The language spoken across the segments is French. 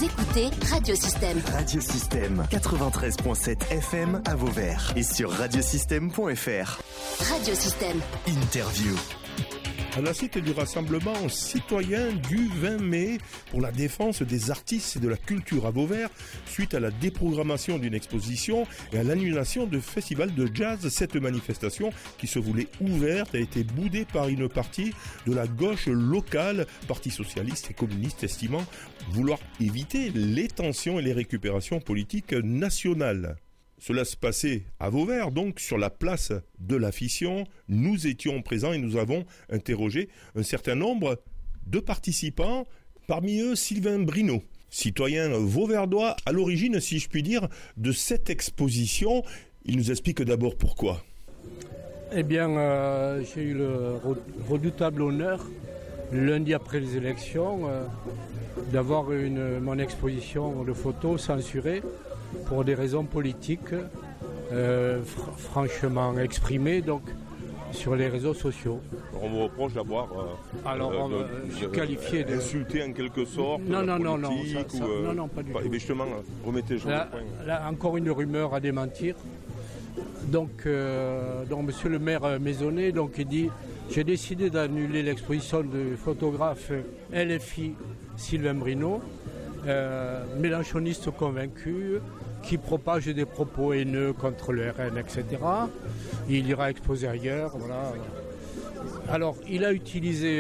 écoutez Radio Système. Radio Système, 93.7 FM à Vauvert et sur radiosystème.fr. Radio Système. Interview. À la suite du rassemblement citoyen du 20 mai pour la défense des artistes et de la culture à Vauvert, suite à la déprogrammation d'une exposition et à l'annulation de festivals de jazz, cette manifestation qui se voulait ouverte a été boudée par une partie de la gauche locale, Parti socialiste et communiste, estimant vouloir éviter les tensions et les récupérations politiques nationales. Cela se passait à Vauvert, donc sur la place de la Fission. Nous étions présents et nous avons interrogé un certain nombre de participants, parmi eux Sylvain Brino, citoyen vauverdois à l'origine, si je puis dire, de cette exposition. Il nous explique d'abord pourquoi. Eh bien, j'ai eu le redoutable honneur, lundi après les élections, d'avoir mon exposition de photos censurée pour des raisons politiques franchement exprimées donc, sur les réseaux sociaux. On vous reproche d'avoir qualifié d'insulté en quelque sorte non, non, pas du tout. Et justement, remettez-je là, encore une rumeur à démentir. Donc monsieur le maire Maisonnet, donc, il dit « J'ai décidé d'annuler l'exposition du photographe LFI Sylvain Brino, mélenchoniste convaincu, qui propage des propos haineux contre le RN, etc. Il ira exposer ailleurs, voilà. » Alors, il a utilisé,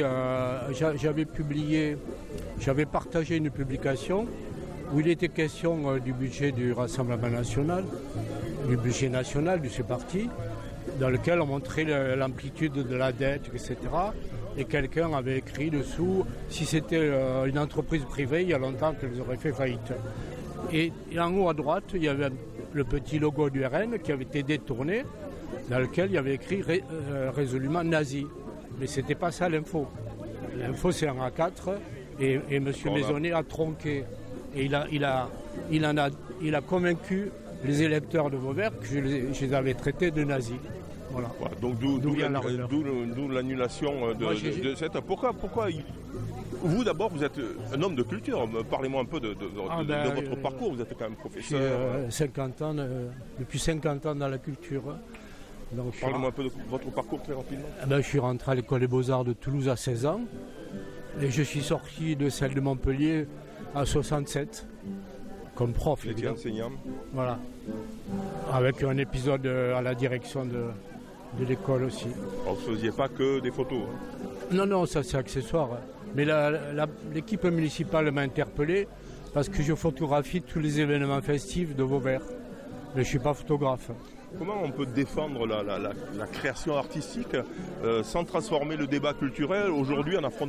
j'avais partagé une publication où il était question du budget du Rassemblement national, du budget national de ce parti, dans lequel on montrait l'amplitude de la dette, etc. Et quelqu'un avait écrit dessous, si c'était une entreprise privée, il y a longtemps qu'elles auraient fait faillite. Et en haut à droite, il y avait le petit logo du RN qui avait été détourné, dans lequel il y avait écrit résolument nazi. Mais c'était pas ça l'info. L'info c'est un A4 et M. Maisonnet a tronqué. Et il a convaincu les électeurs de Vauvert que je les avais traités de nazis. Voilà. Donc d'où l'annulation de cette. Pourquoi vous d'abord, vous êtes un homme de culture. Parlez-moi un peu de votre parcours. Vous êtes quand même professeur. Depuis 50 ans dans la culture. Donc, parlez-moi un peu de votre parcours très rapidement. Je suis rentré à l'école des Beaux-Arts de Toulouse à 16 ans. Et je suis sorti de celle de Montpellier à 67. Comme prof. Vous étiez enseignant. Voilà. Avec un épisode à la direction de l'école aussi. Alors, vous ne faisiez pas que des photos. Non, ça c'est accessoire. Mais l'équipe municipale m'a interpellé parce que je photographie tous les événements festifs de Vauvert. Mais je ne suis pas photographe. Comment on peut défendre la création artistique sans transformer le débat culturel aujourd'hui en affrontement ?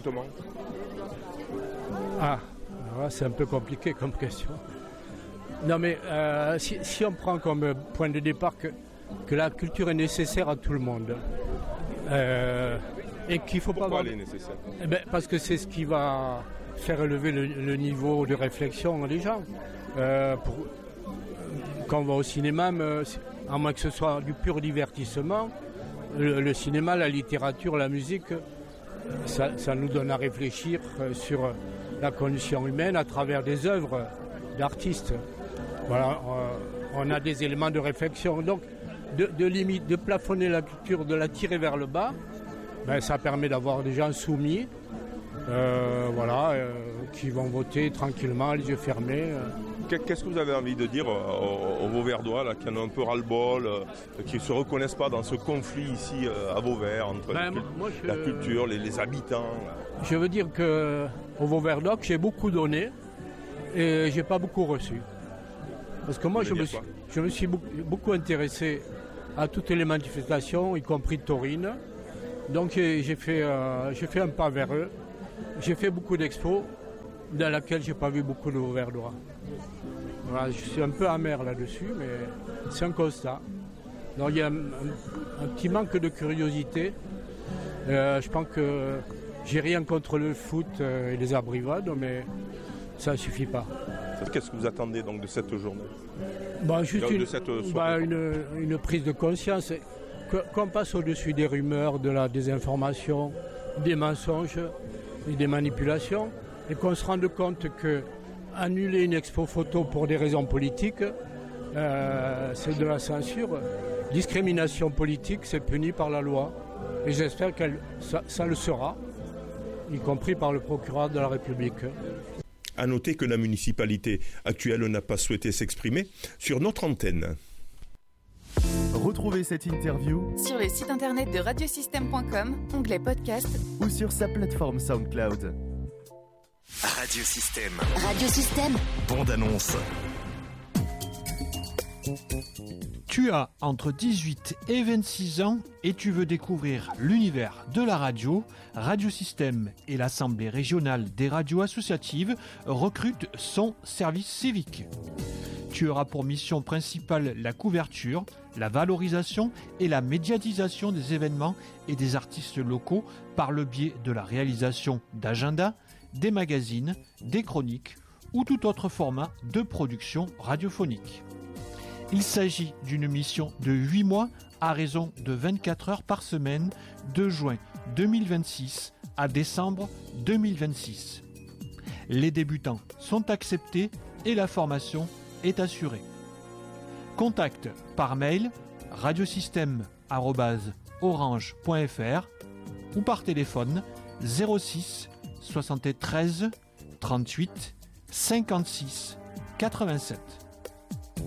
C'est un peu compliqué comme question. Non mais si on prend comme point de départ que la culture est nécessaire à tout le monde et qu'il faut Pourquoi pas... elle est nécessaire ? Parce que c'est ce qui va faire élever le niveau de réflexion des gens. Quand on va au cinéma, à moins que ce soit du pur divertissement, le cinéma, la littérature, la musique, ça nous donne à réfléchir sur la condition humaine à travers des œuvres d'artistes. Voilà, on a des éléments de réflexion. Donc, de plafonner la culture, de la tirer vers le bas, ça permet d'avoir des gens soumis, qui vont voter tranquillement, les yeux fermés. Qu'est-ce que vous avez envie de dire aux Vauverdois là, qui en ont un peu ras-le-bol, qui ne se reconnaissent pas dans ce conflit ici à Vauvert entre la culture, les habitants? Je veux dire qu'aux Vauverdois, que j'ai beaucoup donné et j'ai pas beaucoup reçu. Parce que moi, je me suis beaucoup intéressé à toutes les manifestations, y compris taurines. Donc j'ai fait un pas vers eux. J'ai fait beaucoup d'expos dans lesquelles j'ai pas vu beaucoup de Vauverdois. Voilà, je suis un peu amer là-dessus, mais c'est un constat. Donc il y a un petit manque de curiosité. Je pense que j'ai rien contre le foot et les abrivades, mais ça ne suffit pas. Qu'est-ce que vous attendez donc de cette journée ? Juste une prise de conscience. Qu'on passe au-dessus des rumeurs, de la désinformation, des mensonges et des manipulations, et qu'on se rende compte que Annuler une expo photo pour des raisons politiques, c'est de la censure. Discrimination politique, c'est puni par la loi. Et j'espère que ça le sera, y compris par le procureur de la République. À noter que la municipalité actuelle n'a pas souhaité s'exprimer sur notre antenne. Retrouvez cette interview sur le site internet de radiosystème.com, onglet podcast, ou sur sa plateforme SoundCloud. Radio Système. Radio Système. Bande annonce. Tu as entre 18 et 26 ans et tu veux découvrir l'univers de la radio. Radio Système et l'Assemblée régionale des radios associatives recrutent son service civique. Tu auras pour mission principale la couverture, la valorisation et la médiatisation des événements et des artistes locaux par le biais de la réalisation d'agendas, des magazines, des chroniques ou tout autre format de production radiophonique. Il s'agit d'une mission de 8 mois à raison de 24 heures par semaine de juin 2026 à décembre 2026. Les débutants sont acceptés et la formation est assurée. Contact par mail radiosystème@orange.fr ou par téléphone 06 73 38 56 87.